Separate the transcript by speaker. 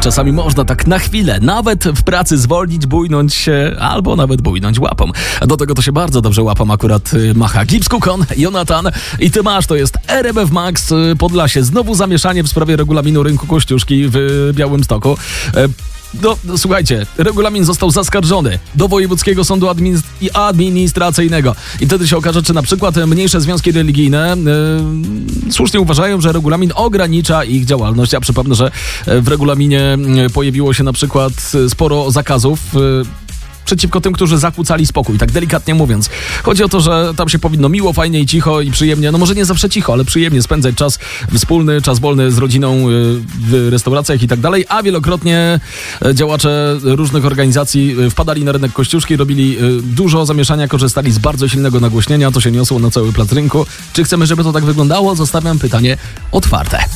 Speaker 1: czasami można tak na chwilę, nawet w pracy zwolnić, bujnąć się, albo nawet bujnąć łapą. Do tego to się bardzo dobrze łapą akurat macha Gibbs Kukon, Jonathan i ty masz, to jest RMF Max Podlasie. Znowu zamieszanie w sprawie regulaminu rynku Kościuszki w Białymstoku. Słuchajcie, regulamin został zaskarżony do Wojewódzkiego Sądu Administracyjnego i wtedy się okaże, czy na przykład mniejsze związki religijne słusznie uważają, że regulamin ogranicza ich działalność. Ja przypomnę, że w regulaminie pojawiło się na przykład sporo zakazów przeciwko tym, którzy zakłócali spokój, tak delikatnie mówiąc. Chodzi o to, że tam się powinno miło, fajnie i cicho i przyjemnie, no może nie zawsze cicho, ale przyjemnie spędzać czas wspólny, czas wolny z rodziną w restauracjach i tak dalej, a wielokrotnie działacze różnych organizacji wpadali na rynek Kościuszki, robili dużo zamieszania, korzystali z bardzo silnego nagłośnienia, to się niosło na cały plac rynku. Czy chcemy, żeby to tak wyglądało? Zostawiam pytanie otwarte.